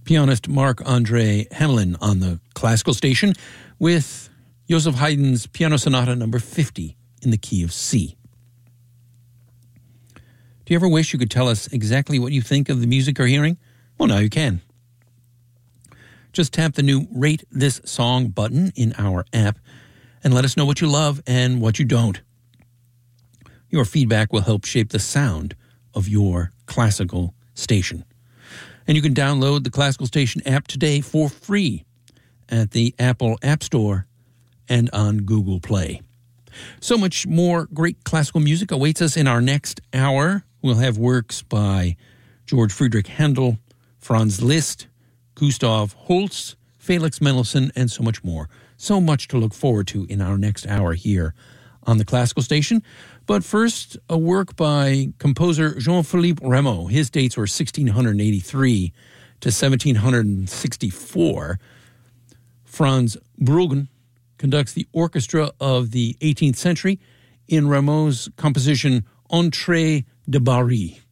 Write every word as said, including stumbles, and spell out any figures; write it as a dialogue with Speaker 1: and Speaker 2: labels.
Speaker 1: pianist Marc-Andre Hamelin on the classical station with Joseph Haydn's Piano Sonata number fifty in the key of C. Do you ever wish you could tell us exactly what you think of the music you're hearing? Well, now you can. Just tap the new Rate This Song button in our app and let us know what you love and what you don't. Your feedback will help shape the sound of your classical station. And you can download the Classical Station app today for free at the Apple App Store and on Google Play. So much more great classical music awaits us in our next hour. We'll have works by George Friedrich Handel, Franz Liszt, Gustav Holst, Felix Mendelssohn, and so much more. So much to look forward to in our next hour here on the Classical Station. But first, a work by composer Jean-Philippe Rameau. His dates were sixteen eighty-three to seventeen sixty-four. Franz Bruggen conducts the orchestra of the eighteenth century in Rameau's composition Entrée de Bari.